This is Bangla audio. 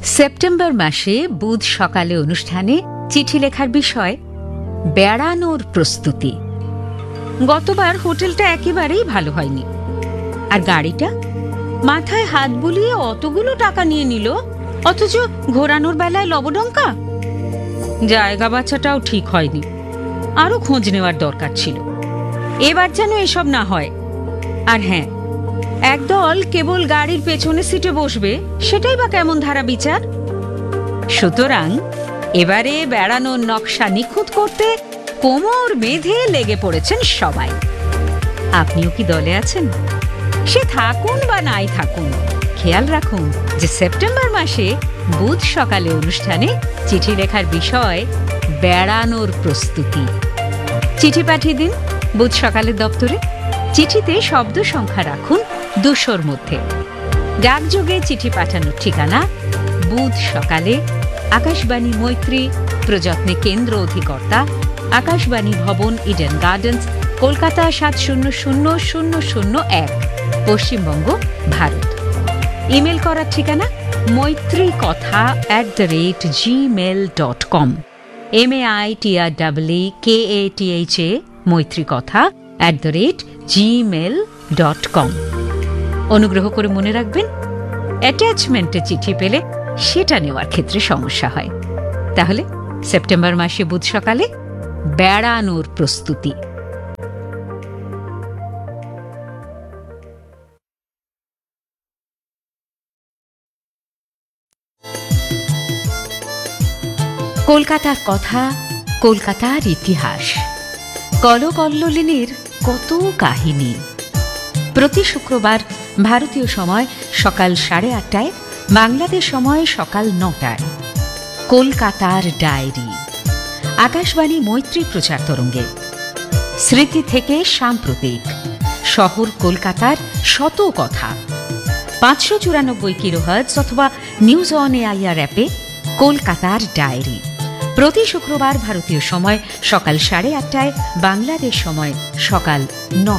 সেপ্টেম্বর মাসে বুধ সকালে অনুষ্ঠানে চিঠি লেখার বিষয় বেড়ানোর প্রস্তুতি। গতবার হোটেলটা একেবারেই ভালো হয়নি, আর গাড়িটা মাথায় হাত বুলিয়ে অতগুলো টাকা নিয়ে নিল, অথচ ঘোরানোর বেলায় লবডঙ্কা। জায়গা বাছাটাও ঠিক হয়নি, আরো খোঁজ নেওয়ার দরকার ছিল। এবার যেন এসব না হয়। আর হ্যাঁ, একদল কেবল গাড়ির পেছনে সিটে বসবে, সেটাই বা কেমন ধারা বিচার। সুতরাং এবারে বেড়ানোর নকশা নিখুঁত করতে কোমর বেঁধে লেগে পড়েছেন সবাই। আপনিও কি দলে আছেন? সে থাকুন বা নাই থাকুন, খেয়াল রাখুন যে সেপ্টেম্বর মাসে বুধ সকালে অনুষ্ঠানে চিঠি লেখার বিষয় বেড়ানোর প্রস্তুতি। চিঠি পাঠিয়ে দিন বুধ সকালের দপ্তরে। চিঠিতে শব্দ সংখ্যা রাখুন 200-র মধ্যে। ডাকযোগে চিঠি পাঠানোর ঠিকানা বুধ সকালে, আকাশবাণী মৈত্রী, প্রযত্নে কেন্দ্র অধিকর্তা, আকাশবাণী ভবন, Eden gardens, Kolkata ৭০০০০০১, Paschimbanga, Bharat. Email করার ঠিকানা maitrikotha@gmail.com, MAITREEKATHA, maitrikotha@gmail.com। অনুগ্রহ করে মনে রাখবেন, অ্যাটাচমেন্টে চিঠি পেলে সেটা নেওয়ার ক্ষেত্রে সমস্যা হয়। তাহলে সেপ্টেম্বর মাসে বুধ সকালে বেড়ানোর প্রস্তুতি। কলকাতার কথা, কলকাতার ইতিহাস, কলকল্লোলিনীর কত কাহিনী। প্রতি শুক্রবার ভারতীয় সময় সকাল 8:30টায়, বাংলাদেশ সময় সকাল 9টায় কলকাতার ডায়েরি, আকাশবাণী মৈত্রী প্রচার তরঙ্গে। স্মৃতি থেকে সাম্প্রতিক, শহর কলকাতার শত কথা। 594 কিলোহার্টজ অথবা নিউজ অন এআইআর অ্যাপে কলকাতার ডায়েরি। প্রতি শুক্রবার ভারতীয় সময় সকাল 8:30টায়, বাংলাদেশ সময় সকাল 9টায়।